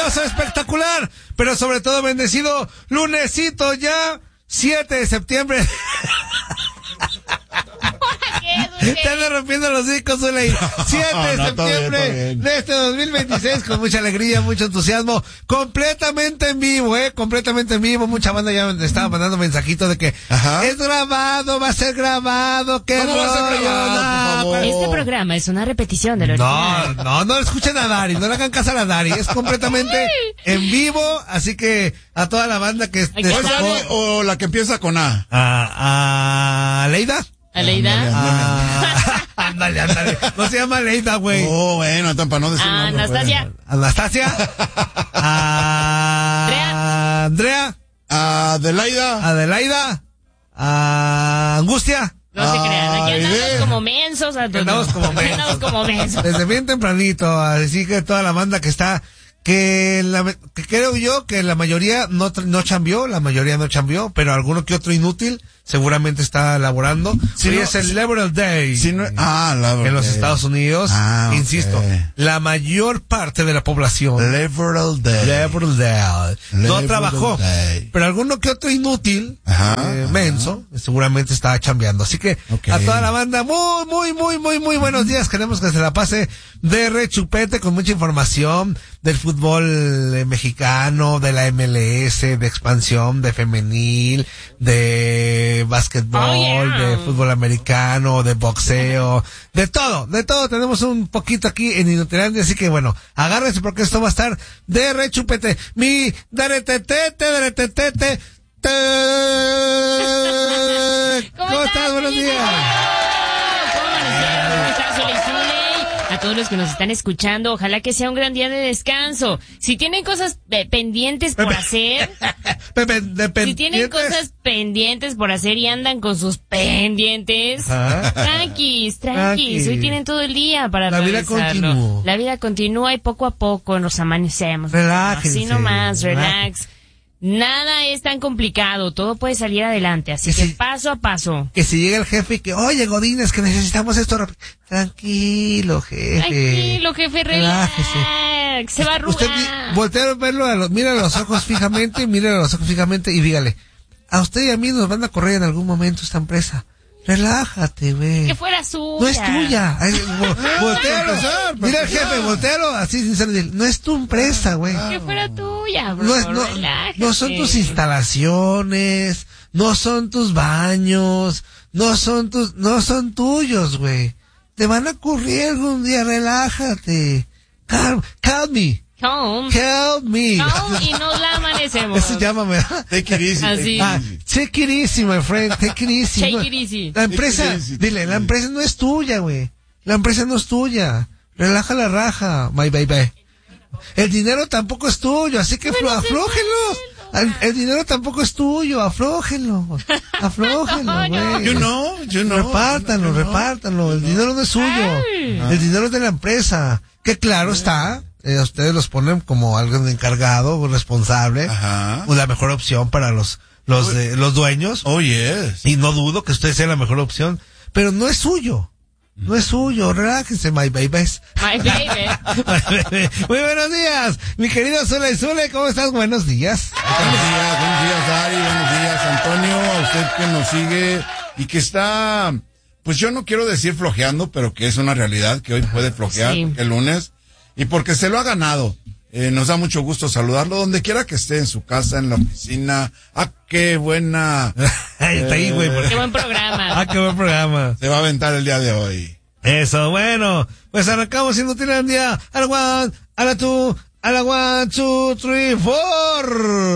maravilloso, espectacular, pero sobre todo bendecido lunesito ya, 7 de septiembre. Te ando rompiendo los discos, Zuley. 7 de septiembre de este 2026, con mucha alegría, mucho entusiasmo, completamente en vivo, completamente en vivo. Mucha banda ya me estaba mandando mensajitos de que es grabado, va a ser grabado, qué rollo. Va a ser grabado, por favor. Este programa es una repetición del original. No escuchen a Dari, no le hagan caso a la Dari, es completamente en vivo, así que a toda la banda que o la que empieza con A. A Leida. ¿Aleida? Ándale. No se llama Leida, güey. Oh, bueno, entonces para no decir Anastasia. Andrea. Adelaida. Angustia. No se crean, aquí andamos como mensos. Desde bien tempranito, así que toda la banda que está, que creo yo que la mayoría no chambeó, pero alguno que otro inútil seguramente está laborando. Hoy es el Labor Day en los Estados Unidos. Insisto, la mayor parte de la población Labor Day no trabajó, pero alguno que otro inútil, menso, seguramente está chambeando. Así que a toda la banda, muy buenos días. Queremos que se la pase de rechupete con mucha información del fútbol mexicano, de la MLS, de expansión, de femenil, de básquetbol, de fútbol americano, de boxeo, de todo. Tenemos un poquito aquí en Inutilandia, así que bueno, agárrense porque esto va a estar de rechupete. Mi daretetete. ¿Cómo estás? Buenos días. A todos los que nos están escuchando, ojalá que sea un gran día de descanso. Si tienen cosas pendientes por hacer, y andan con sus pendientes, tranquis, hoy tienen todo el día para realizarlo. La vida continúa y poco a poco nos amanecemos. Relájense. Así nomás, relax. Nada es tan complicado, todo puede salir adelante, así que paso a paso. Que si llega el jefe y que, oye, Godínez, que necesitamos esto rápido. Tranquilo, jefe, relax, se va a arrugar. Usted voltea a verlo, mira a los ojos fijamente y dígale, a usted y a mí nos van a correr en algún momento esta empresa. Relájate, güey. Que fuera suya. No es tuya. Voltealo. Mira al jefe, voltealo así sinceramente. No es tu empresa, güey. Que fuera tuya, bro. No son tus instalaciones, no son tus baños, no son tuyos, güey. Te van a ocurrir algún día, relájate. Calm me. Help me. Y nos la amanecemos. Eso llámame. Take it easy. Así. Take it easy, my friend. Take it easy. Take it easy. La empresa, dile, la empresa no es tuya, güey. La empresa no es tuya. Relaja la raja, my baby. El dinero tampoco es tuyo, así que aflójenlo. El dinero tampoco es tuyo, aflójenlo, güey. You know. Repártanlo. El dinero no es suyo. El dinero es de la empresa. Que claro está. Ustedes los ponen como alguien encargado o responsable, la mejor opción para los dueños. Oh, yes. Y no dudo que usted sea la mejor opción, pero no es suyo. No es suyo, relájense, my babies. Muy buenos días, mi querido Zule, ¿cómo estás? Buenos días. Buenos días, Dari, buenos días, Antonio, a usted que nos sigue y que está, pues yo no quiero decir flojeando, pero que es una realidad que hoy puede flojear, el lunes. Y porque se lo ha ganado. Nos da mucho gusto saludarlo donde quiera que esté, en su casa, en la oficina. Qué buena. Está ahí, güey. Qué buen programa. Qué buen programa. Se va a aventar el día de hoy. Eso, bueno. Pues arrancamos Inutilandia. A la 1, 2, 3, 4.